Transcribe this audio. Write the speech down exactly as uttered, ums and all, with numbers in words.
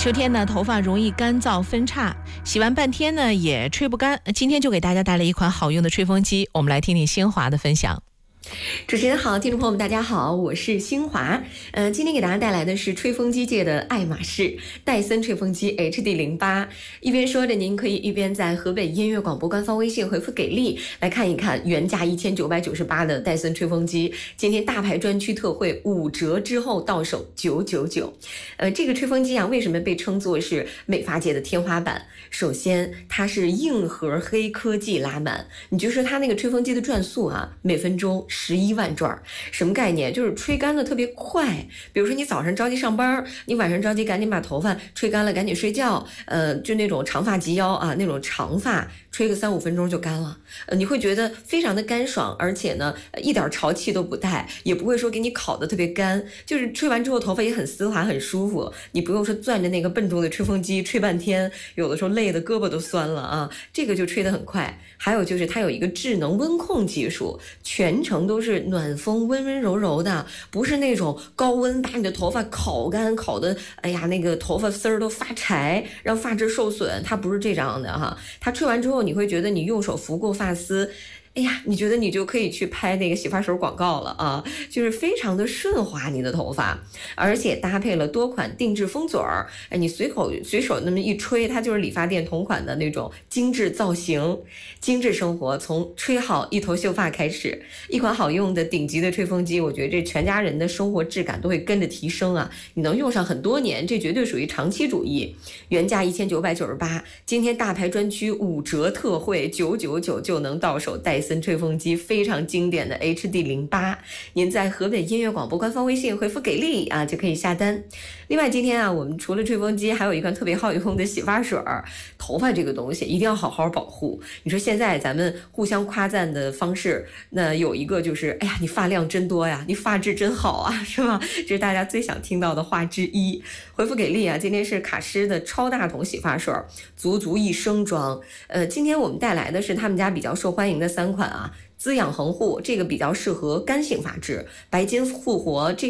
秋天呢，头发容易干燥分叉，洗完半天呢也吹不干。今天就给大家带来一款好用的吹风机，我们来听听新华的分享。 主持人好，听众朋友们大家好，我是新华。呃，今天给大家带来的是吹风机界的爱马仕戴森吹风机 H D 零八。一边说着，您可以一边在河北音乐广播官方微信回复给力来看一看原价一千九百九十八的戴森吹风机，今天大牌专区特惠五折之后到手九九九。呃，这个吹风机啊，为什么被称作是美发界的天花板？首先，它是硬核黑科技拉满，你就说它那个吹风机的转速啊，每分钟十一万转，什么概念？就是吹干的特别快。比如说你早上着急上班，你晚上着急赶紧把头发吹干了，赶紧睡觉。呃，就那种长发及腰啊，那种长发吹个三五分钟就干了。呃，你会觉得非常的干爽，而且呢，一点潮气都不带，也不会说给你烤的特别干。就是吹完之后头发也很丝滑，很舒服。你不用说攥着那个笨重的吹风机吹半天，有的时候累的胳膊都酸了啊。这个就吹得很快。还有就是它有一个智能温控技术，全程都是暖风温温柔柔的，不是那种高温把你的头发烤干，烤的哎呀那个头发丝儿都发柴，让发质受损。它不是这样的哈，它吹完之后你会觉得你用手拂过发丝，哎呀，你觉得你就可以去拍那个洗发水广告了啊，就是非常的顺滑你的头发，而且搭配了多款定制风嘴儿，哎，你随口随手那么一吹，它就是理发店同款的那种精致造型。精致生活从吹好一头秀发开始，一款好用的顶级的吹风机，我觉得这全家人的生活质感都会跟着提升啊，你能用上很多年，这绝对属于长期主义。原价一千九百九十八，今天大牌专区五折特惠九九九就能到手戴森吹风机非常经典的 H D 零八， 您在河北音乐广播官方微信回复给力啊就可以下单。另外今天啊，我们除了吹风机还有一款特别好用的洗发水。头发这个东西一定要好好保护，你说现在咱们互相夸赞的方式，那有一个就是哎呀你发量真多呀，你发质真好啊，是吧？这是大家最想听到的话之一。回复给力啊，今天是卡诗的超大桶洗发水，足足一升装。呃，今天我们带来的是他们家比较受欢迎的三款啊，滋养恒护，这个比较适合干性发质，白金复活这